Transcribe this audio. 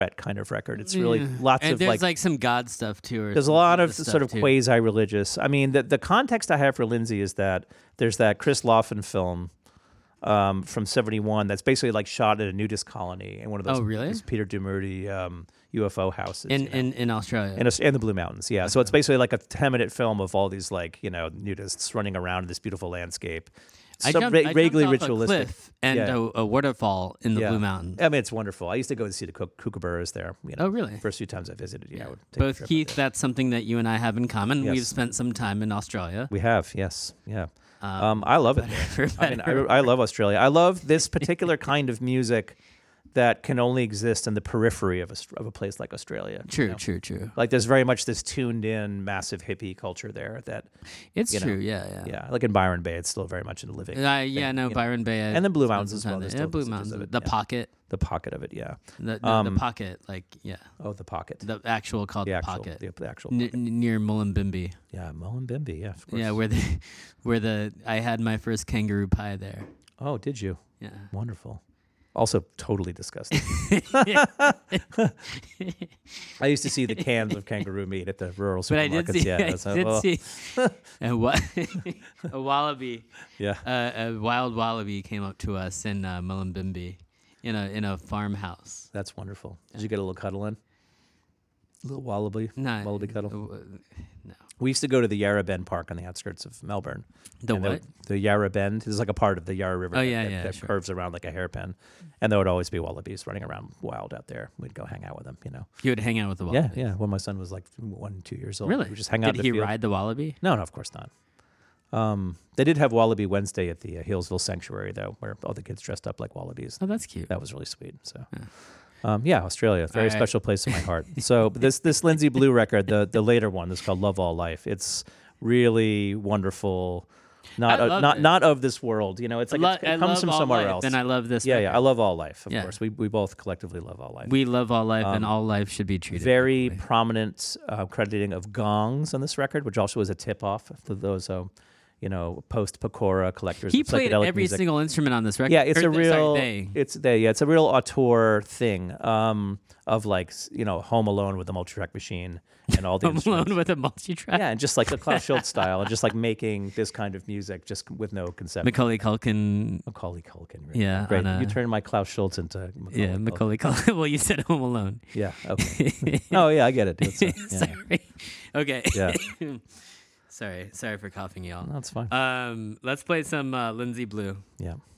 kind of record. It's really lots and of there's like some God stuff too. Or there's a some lot of Jesus sort of stuff, too. quasi-religious. I mean, the context I have for Lindsay is that there's that Chris Loffen film from '71 that's basically like shot at a nudist colony in one of those, Oh, really? those Peter Domerty UFO houses in Australia. in the Blue Mountains. Yeah, so it's basically like a 10-minute film of all these like nudists running around in this beautiful landscape. I So jumped vaguely off ritualistic. a cliff and Yeah. a waterfall in the Yeah. Blue Mountains. I mean, it's wonderful. I used to go and see the kookaburras there. Oh, really? First few times I visited, I would take a Both trip Keith, up there. that's something that you and I have in common. Yes. We've spent some time in Australia. We have, yes, yeah. I love it there. For I mean, better I love Australia. I love this particular kind of music that can only exist in the periphery of a place like Australia. True. Like there's very much this tuned-in, massive hippie culture there. That It's you know, true. Yeah. like in Byron Bay, it's still very much in the living. Byron Bay. And then Blue spent Mountains some as well. time There's there. still Blue vestiges Mountains. of it, The yeah. pocket. The pocket of it, yeah. The pocket, like Oh, the pocket. the actual called The the actual, pocket. the actual. Near Mullumbimby. Yeah, Mullumbimby. Yeah, of course. Yeah, where I had my first kangaroo pie there. Oh, did you? Yeah. Wonderful. Also, totally disgusting. I used to see the cans of kangaroo meat at the rural But I supermarkets. did see, Yeah, a wallaby. Yeah. A wild wallaby came up to us in Mullumbimby, in a farmhouse. That's wonderful. Did you get a little cuddle in? A little wallaby? No, Wallaby cuddle? no. We used to go to the Yarra Bend Park on the outskirts of Melbourne. The And what? The Yarra Bend. There's like a part of the Yarra River Oh, that sure. curves around like a hairpin. And there would always be wallabies running around wild out there. We'd go hang out with them, You would hang out with the wallaby. Yeah. When my son was like 1-2 years old. Really? We would just hang out Did in the he field. ride the wallaby? No, of course not. They did have Wallaby Wednesday at the Hillsville Sanctuary, though, where all the kids dressed up like wallabies. Oh, that's cute. That was really sweet. So, Yeah. Australia, very All right. special place in my heart. So this Lindsay Blue record, the later one, is called Love All Life. It's really wonderful. I love it. Not of this world. It's like it comes from somewhere else. And I love this. Yeah. record. I love all life. Of Yeah. course, we both collectively love all life. We love all life, and all life should be treated. Very equally. prominent crediting of gongs on this record, which also was a tip off for those post Pecora collectors. He of played psychedelic every music. single instrument on this record. Yeah, it's Or, a real. Sorry, It's a real auteur thing of like Home Alone with the multi-track machine and all the Home instruments. Alone with a multi-track. Yeah, and just like the Klaus Schultz style, and just like making this kind of music just with no concept. Macaulay Culkin. Macaulay Culkin. Really. Yeah, Great. on a- You turned my Klaus Schultz into Macaulay Culkin. Macaulay Culkin. Well, you said Home Alone. Yeah. Okay. Oh yeah, I get it. Dude. Yeah. Sorry. Okay. Yeah. Sorry for coughing, y'all. That's fine. Let's play some Lindsay Blue. Yeah.